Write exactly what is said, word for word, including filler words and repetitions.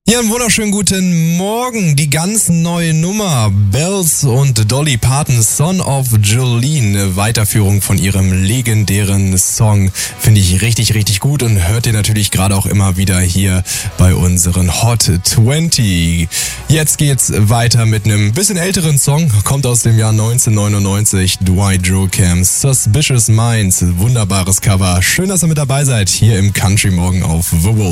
Ja, einen wunderschönen guten Morgen. Die ganz neue Nummer Bells und Dolly Parton, Son of Jolene, Weiterführung von ihrem legendären Song, finde ich richtig, richtig gut und hört ihr natürlich gerade auch immer wieder hier bei unseren Hot zwanzig. Jetzt geht's weiter mit einem bisschen älteren Song, kommt aus dem Jahr neunzehnhundertneunundneunzig, Dwight Yoakam, Suspicious Minds, wunderbares Cover. Schön, dass ihr mit dabei seid, hier im Country Morgen auf The Wolf.